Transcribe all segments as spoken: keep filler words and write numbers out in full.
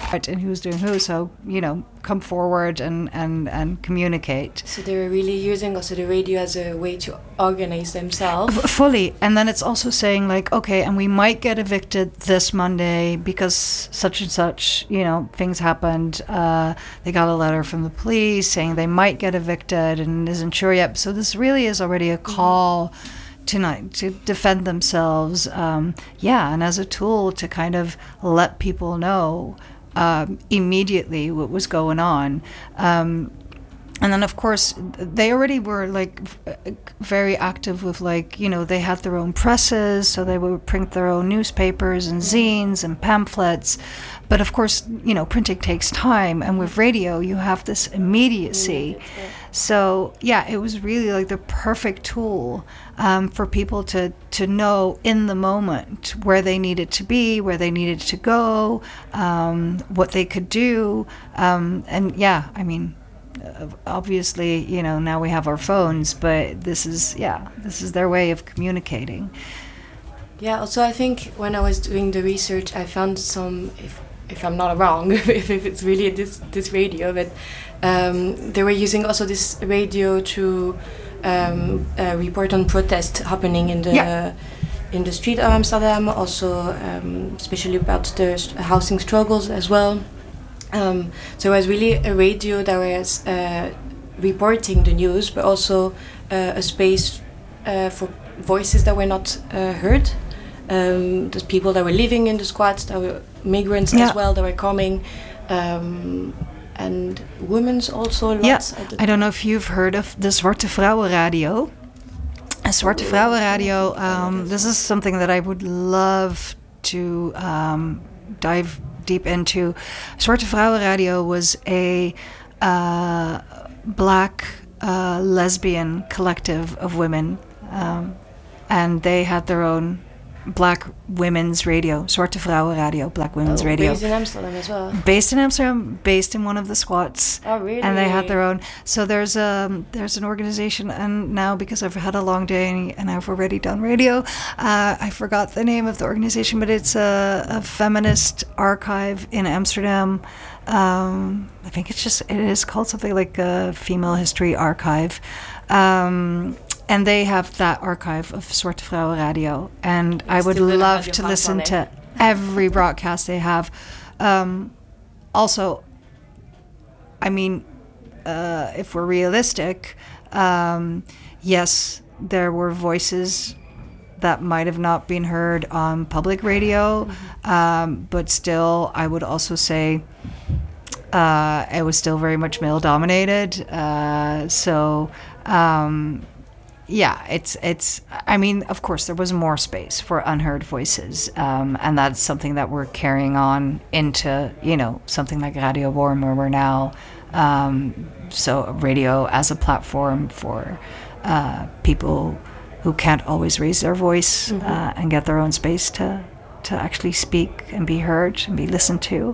and who's doing who. So, you know, come forward and, and, and communicate. So they were really using also the radio as a way to organize themselves. F- fully. And then it's also saying like, okay, and we might get evicted this Monday because such and such, you know, things happened. Uh, they got a letter from the police saying they might get evicted and isn't sure yet. So this really is already a call mm-hmm. tonight to defend themselves. Um, yeah, and as a tool to kind of let people know Um, immediately what was going on. Um, and then, of course, they already were, like, v- very active with, like, you know, they had their own presses, so they would print their own newspapers and zines and pamphlets. But, of course, you know, printing takes time. And with radio, you have this immediacy. So, yeah, it was really, like, the perfect tool um, for people to, to know in the moment where they needed to be, where they needed to go, um, what they could do. Um, and, yeah, I mean, obviously, you know, now we have our phones, but this is, yeah, this is their way of communicating. Yeah, also I think when I was doing the research, I found some, if, if I'm not wrong, if, if it's really this, this radio, but um, they were using also this radio to um, uh, report on protests happening in the yeah. in the street of Amsterdam, also um, especially about the housing struggles as well. Um, so it was really a radio that was uh, reporting the news, but also uh, a space uh, for voices that were not uh, heard. Um, there's people that were living in the squats, that were migrants yeah. as well, that were coming, um, and women's also. Lots. Yeah, I, I don't know if you've heard of the Zwarte Vrouwenradio. A Zwarte Vrouwenradio. Um, this is something that I would love to um, dive deep into. Zwarte Vrouwenradio was a uh, black uh, lesbian collective of women, um, and they had their own black women's radio, Zwarte Vrouwenradio, black women's oh, radio. Based in Amsterdam as well. Based in Amsterdam, based in one of the squats. Oh, really? And they had their own. So there's a there's an organization, and now because I've had a long day and I've already done radio, uh, I forgot the name of the organization, but it's a, a feminist archive in Amsterdam. Um, I think it's just it is called something like a Female History Archive. Um, And they have that archive of Zwarte Vrouwenradio. And I would love to listen to every broadcast they have. Um, also, I mean, uh, if we're realistic, um, yes, there were voices that might have not been heard on public radio. Mm-hmm. Um, but still, I would also say uh, it was still very much male-dominated. Uh, so... Um, Yeah, it's, it's, I mean, of course, there was more space for unheard voices, um, and that's something that we're carrying on into, you know, something like Radio Worm, where we're now, um, so radio as a platform for uh, people who can't always raise their voice mm-hmm. uh, and get their own space to, to actually speak and be heard and be listened to.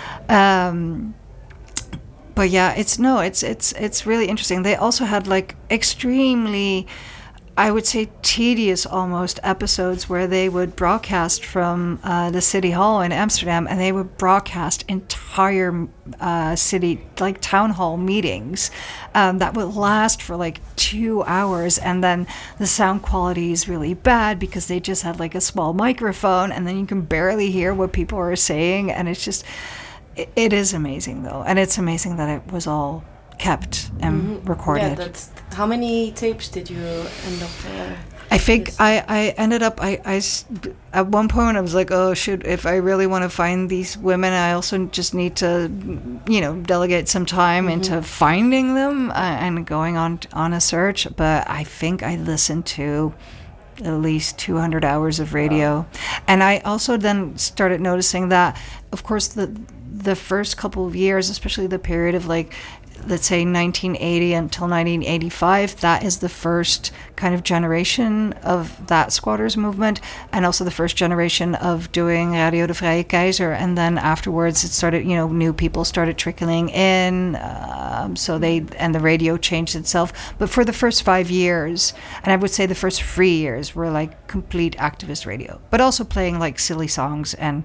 Um, But yeah, it's no, it's it's it's really interesting. They also had like extremely, I would say, tedious almost episodes where they would broadcast from uh, the city hall in Amsterdam, and they would broadcast entire uh, city like town hall meetings um, that would last for like two hours, and then the sound quality is really bad because they just had like a small microphone, and then you can barely hear what people are saying, and it's just. It is amazing, though, and it's amazing that it was all kept and mm-hmm. recorded. Yeah, that's how many tapes did you end up? Uh, I think I, I ended up I, I at one point I was like, oh shoot, if I really want to find these women, I also just need to, you know, delegate some time mm-hmm. into finding them uh, and going on on a search. But I think I listened to at least two hundred hours of radio, wow. And I also then started noticing that, of course, the the first couple of years, especially the period of like, let's say nineteen eighty until nineteen eighty-five, that is the first kind of generation of that squatters movement, and also the first generation of doing Radio de Vrije Keizer. And then afterwards it started, you know, new people started trickling in, um, so they, and the radio changed itself. But for the first five years, and I would say the first three years, were like complete activist radio, but also playing like silly songs and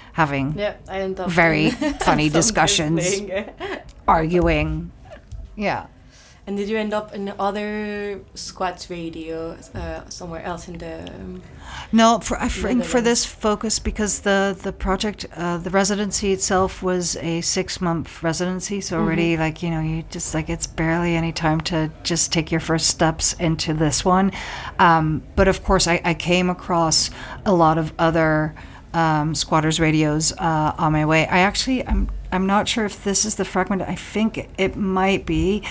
having Yeah, I end up very in funny some discussions, playing. arguing. Yeah. And did you end up in other Squats radio uh, somewhere else in the? Um, No, for I think for Netherlands? this focus, because the the project, uh, the residency itself was a six month residency, so already like you know you just like it's barely any time to just take your first steps into this one. Um, but of course, I, I came across a lot of other um, squatters radios uh, on my way. I actually I'm I'm not sure if this is the fragment. I think it might be.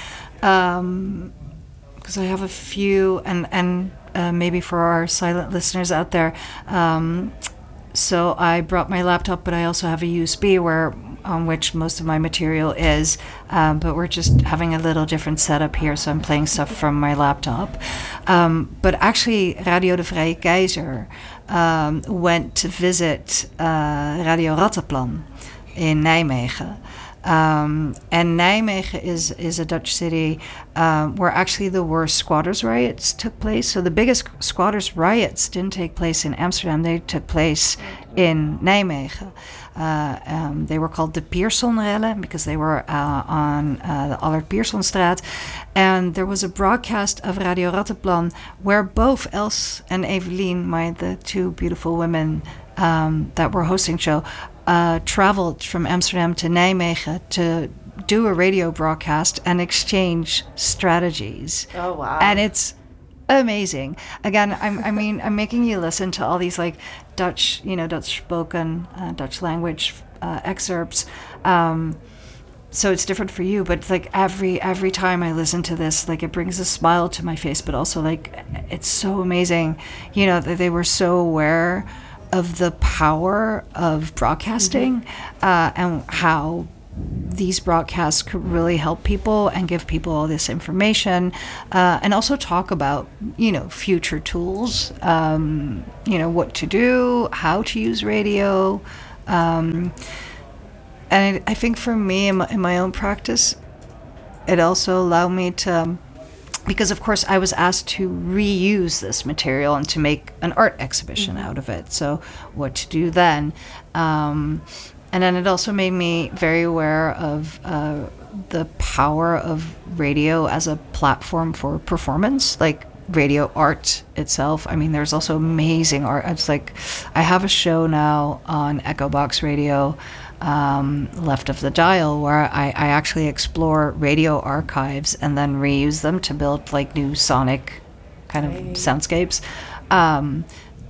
Um, because I have a few, and and uh, maybe for our silent listeners out there, um, so I brought my laptop, but I also have a U S B where on which most of my material is, um, but we're just having a little different setup here, so I'm playing stuff from my laptop. Um, but actually, Radio de Vrije Keizer um, went to visit uh, Radio Rattenplan in Nijmegen. Um, and Nijmegen is, is a Dutch city um, where actually the worst squatters' riots took place. So the biggest squatters' riots didn't take place in Amsterdam. They took place in Nijmegen. Uh, um, they were called the Piersonrellen because they were uh, on uh, the Allard Piersonstraat. And there was a broadcast of Radio Rattenplan where both Els and Evelien, my the two beautiful women um, that were hosting show, Uh, traveled from Amsterdam to Nijmegen to do a radio broadcast and exchange strategies. Oh wow! And it's amazing. Again, I'm, I mean, I'm making you listen to all these like Dutch, you know, Dutch spoken, uh, Dutch language uh, excerpts. Um, so it's different for you, but like every every time I listen to this, like it brings a smile to my face, but also like it's so amazing. You know, that they were so aware of the power of broadcasting, mm-hmm. uh, and how these broadcasts could really help people and give people all this information, uh, and also talk about, you know, future tools, um, you know, what to do, how to use radio. Um, and I, I think for me, in my, in my own practice, it also allowed me to, because of course I was asked to reuse this material and to make an art exhibition mm-hmm. out of it. So what to do then? Um, and then it also made me very aware of uh, the power of radio as a platform for performance, like radio art itself. I mean, there's also amazing art. It's like I have a show now on Echo Box Radio, Um, Left of the Dial, where I, I actually explore radio archives and then reuse them to build like new sonic kind of right. soundscapes. Um,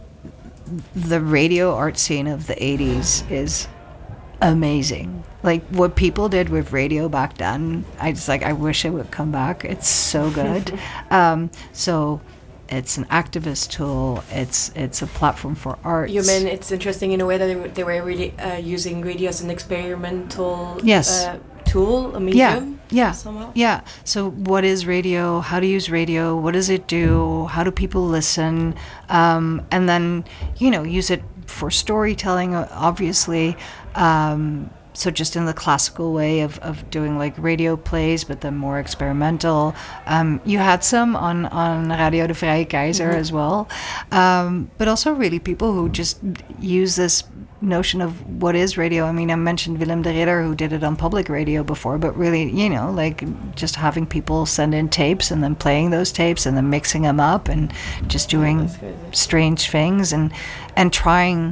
the radio art scene of the eighties is amazing. Like what people did with radio back then, I just like I wish it would come back. It's so good. um, so it's an activist tool. It's it's a platform for art. You mean it's interesting in a way that they were, they were really uh, using radio as an experimental yes. uh, tool, a medium? Yeah, yeah, somehow? Yeah. So what is radio? How to use radio? What does it do? How do people listen? Um, and then, you know, use it for storytelling, obviously. Um, So just in the classical way of, of doing like radio plays, but then more experimental. Um, you had some on, on Radio de Vrije Keizer mm-hmm. as well. Um, but also really people who just use this notion of what is radio. I mean, I mentioned Willem de Ridder, who did it on public radio before, but really, you know, like just having people send in tapes and then playing those tapes and then mixing them up and just doing oh, strange things and and trying...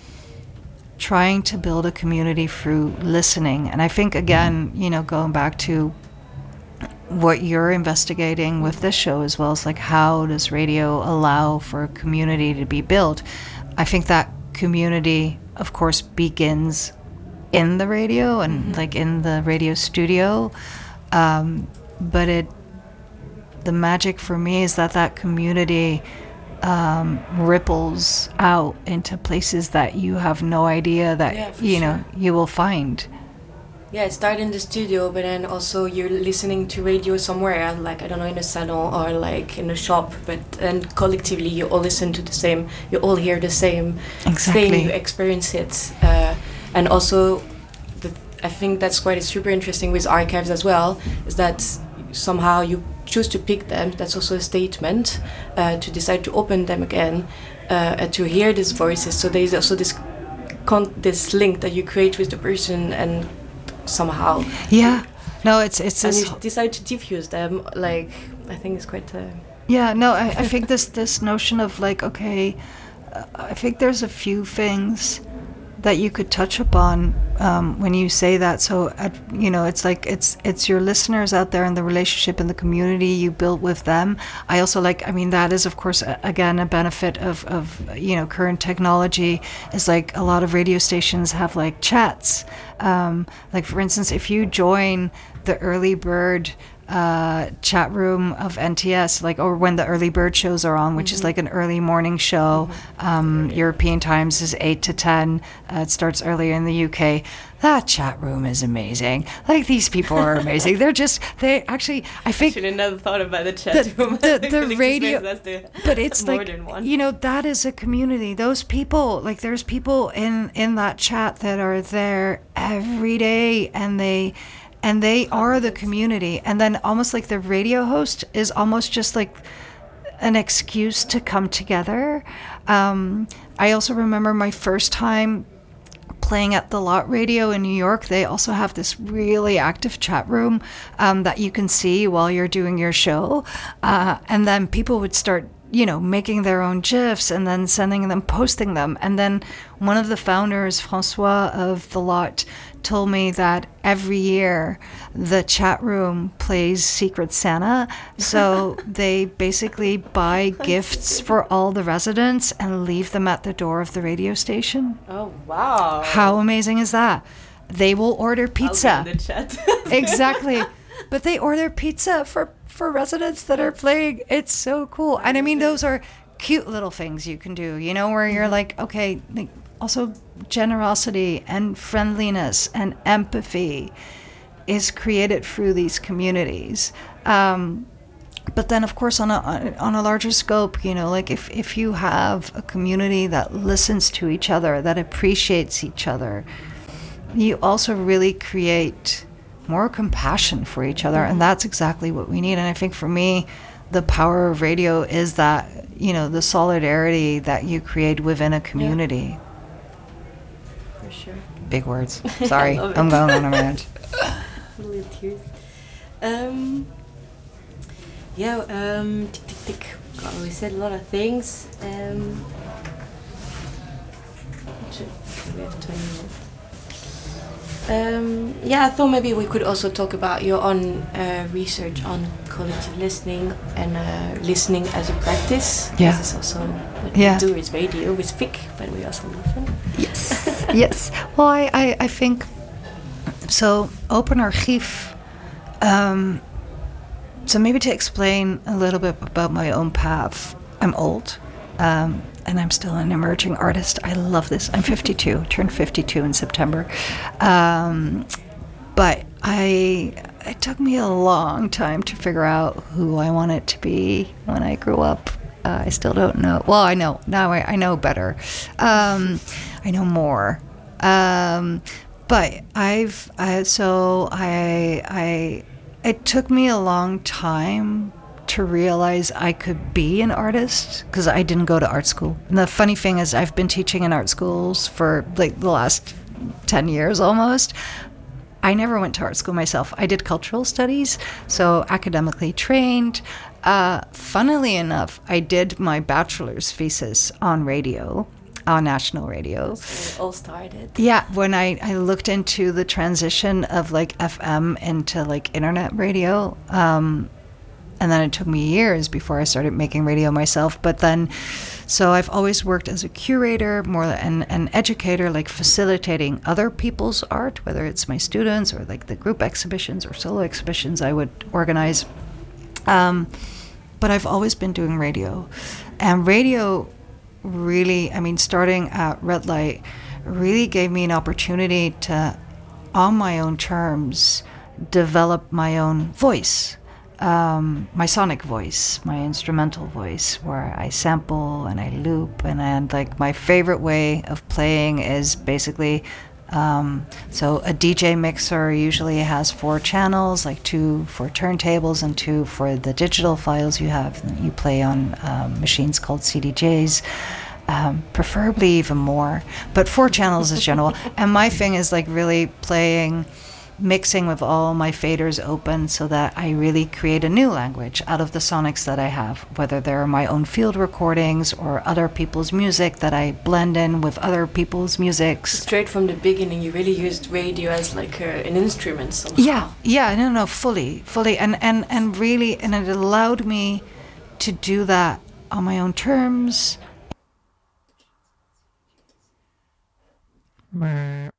trying to build a community through listening. And I think, again, you know, going back to what you're investigating with this show as well, is like, how does radio allow for a community to be built? I think that community, of course, begins in the radio and mm-hmm. like in the radio studio. Um, but it, the magic for me is that that community Um, ripples out into places that you have no idea that yeah, you sure. know you will find. Yeah, it started in the studio, but then also you're listening to radio somewhere, like I don't know, in a salon or like in a shop. But then collectively, you all listen to the same. You all hear the same exactly. thing. You experience it, uh, and also, the, I think that's quite super interesting with archives as well. Is that somehow you choose to pick them. That's also a statement uh, to decide to open them again uh, and to hear these voices. So there is also this con- this link that you create with the person, and somehow Yeah. No, it's it's and this. you decide to diffuse them. Like, I think it's quite. Uh, Yeah, no, I, I think this this notion of like, okay, uh, I think there's a few things that you could touch upon um, when you say that. So, at, you know, it's like it's it's your listeners out there and the relationship and the community you build with them. I also like, I mean, that is of course a, again a benefit of of you know current technology. Is like a lot of radio stations have like chats. Um, like for instance, if you join the early bird uh, chat room of N T S, like, or when the early bird shows are on, which mm-hmm. is like an early morning show. Mm-hmm. Um, European times is eight to ten. Uh, it starts earlier in the U K. That chat room is amazing. Like, these people are amazing. They're just, they actually, I think. I should have never thought about the chat the, room. The, the, the radio, the but it's like, one. you know, that is a community. Those people, like, there's people in, in that chat that are there every day, and they, and they are the community. And then almost like the radio host is almost just like an excuse to come together. Um, I also remember my first time playing at the Lot Radio in New York. They also have this really active chat room um, that you can see while you're doing your show. Uh, and then people would start, you know, making their own GIFs and then sending them, posting them. And then one of the founders, Francois of the Lot, told me that every year the chat room plays Secret Santa. So they basically buy gifts for all the residents and leave them at the door of the radio station. Oh, wow. How amazing is that? They will order pizza. I'll get in the chat. Exactly. But they order pizza for, for residents that are playing. It's so cool. And I mean, those are cute little things you can do, you know, where you're like, okay, like, also generosity and friendliness and empathy is created through these communities. Um, but then, of course, on a on a larger scope, you know, like if, if you have a community that listens to each other, that appreciates each other, you also really create more compassion for each other. And that's exactly what we need. And I think for me, the power of radio is that, you know, the solidarity that you create within a community. Yeah. Sure. Big words. Sorry, I'm going on a rant. Little tears. Um, yeah, um, tick, tick, tick. God, we said a lot of things. Um, we have twenty minutes. Um, yeah, I thought maybe we could also talk about your own uh, research on collective listening and uh, listening as a practice. Yeah. This is also what yeah. we do is radio, we speak, but we also listen. Yes. Yes. Well, I, I, I think, so Open Archief, um, so maybe to explain a little bit about my own path. I'm old. Um, and I'm still an emerging artist. I love this. I'm fifty-two, turned fifty-two in September. Um, but I, it took me a long time to figure out who I wanted to be when I grew up. Uh, I still don't know. Well, I know. Now I, I know better. Um, I know more. Um, but I've, I, so I, I, it took me a long time to realize I could be an artist because I didn't go to art school. And the funny thing is I've been teaching in art schools for like the last ten years almost. I never went to art school myself. I did cultural studies, so academically trained. Uh, funnily enough, I did my bachelor's thesis on radio, on national radio. So it all started. Yeah, when I, I looked into the transition of like F M into like internet radio, um, and then it took me years before I started making radio myself. But then, so I've always worked as a curator, more an, an educator, like facilitating other people's art, whether it's my students or like the group exhibitions or solo exhibitions I would organize. Um, but I've always been doing radio. And radio really, I mean, starting at Red Light, really gave me an opportunity to, on my own terms, develop my own voice. Um, my sonic voice, my instrumental voice, where I sample and I loop, and, and like my favorite way of playing is basically, um, so a D J mixer usually has four channels, like two for turntables and two for the digital files you have, you play on um, machines called C D Js. Um, preferably even more, but four channels is general. And my thing is like really playing, mixing with all my faders open so that I really create a new language out of the sonics that I have, whether they're my own field recordings or other people's music that I blend in with other people's musics. Straight from the beginning, you really used radio as like a, an instrument somehow. Yeah, yeah, no, no, fully, fully, and, and, and really, and it allowed me to do that on my own terms. Meh.